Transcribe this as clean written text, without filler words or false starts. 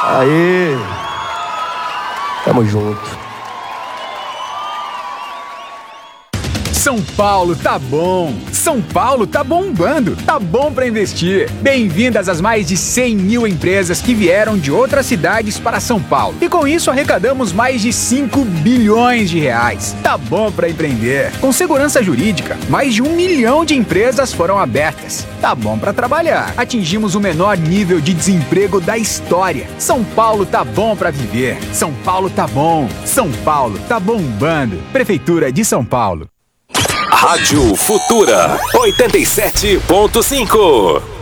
Aê! Tamo junto. São Paulo tá bom, São Paulo tá bombando, tá bom pra investir. Bem-vindas às mais de 100 mil empresas que vieram de outras cidades para São Paulo. E com isso arrecadamos mais de 5 bilhões de reais. Tá bom pra empreender. Com segurança jurídica, mais de 1 milhão de empresas foram abertas. Tá bom pra trabalhar. Atingimos o menor nível de desemprego da história. São Paulo tá bom pra viver. São Paulo tá bom. São Paulo tá bombando. Prefeitura de São Paulo. Rádio Futura 87.5.